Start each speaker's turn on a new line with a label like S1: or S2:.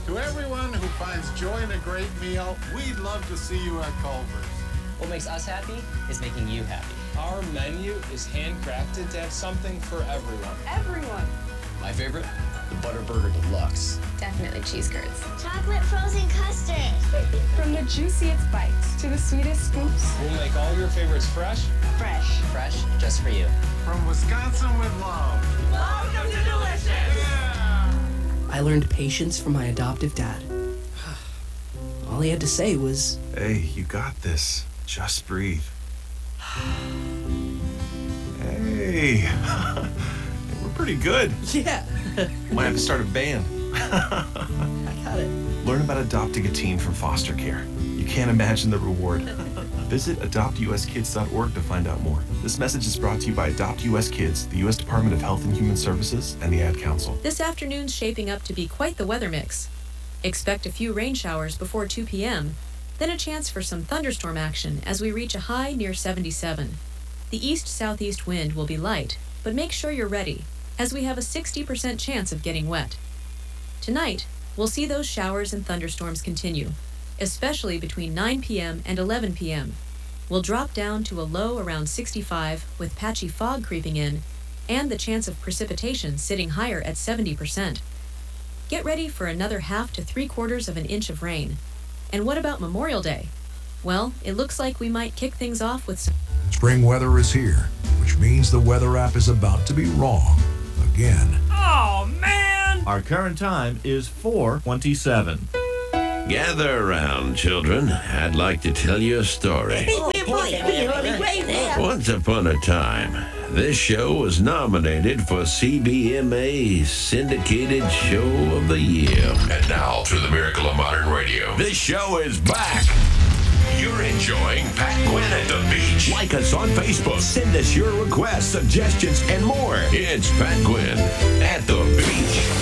S1: To everyone who finds joy in a great meal, we'd love to see you at Culver's.
S2: What makes us happy is making you happy.
S3: Our menu is handcrafted to have something for everyone.
S4: Everyone.
S2: My favorite? The Butter Burger Deluxe.
S5: Definitely cheese curds.
S6: Chocolate frozen custard.
S4: From the juiciest bites to the sweetest scoops.
S3: We'll make all your favorites fresh.
S4: Fresh.
S2: Fresh, just for you.
S1: From Wisconsin with love.
S7: Welcome to Delicious!
S1: Yeah!
S8: I learned patience from my adoptive dad. All he had to say was,
S9: "Hey, you got this. Just breathe." Hey, we're pretty good.
S8: yeah,
S9: Might have to start a band.
S8: I got it.
S9: Learn about adopting a teen from foster care. You can't imagine the reward. Visit adoptuskids.org to find out more. This message is brought to you by Adopt US Kids, the U.S. Department of Health and Human Services, and the Ad Council.
S10: This afternoon's shaping up to be quite the weather mix. Expect a few rain showers before 2 p.m., then a chance for some thunderstorm action as we reach a high near 77. The east-southeast wind will be light, but make sure you're ready, as we have a 60% chance of getting wet. Tonight, we'll see those showers and thunderstorms continue, especially between 9 p.m. and 11 p.m. We'll drop down to a low around 65 with patchy fog creeping in and the chance of precipitation sitting higher at 70%. Get ready for another half to 3/4 of an inch of rain. And what about Memorial Day? Well, it looks like we might kick things off with some...
S11: Spring weather is here, which means the weather app is about to be wrong again.
S7: Oh, man!
S12: Our current time is 4:27.
S13: Gather around, children. I'd like to tell you a story. Once upon a time, this show was nominated for CBMA Syndicated Show of the Year.
S14: And now, through the miracle of modern radio,
S13: This show is back.
S14: you're enjoying Pat Quinn at the Beach.
S13: Like us on Facebook. Send us your requests, suggestions, and more. It's Pat Quinn at the Beach.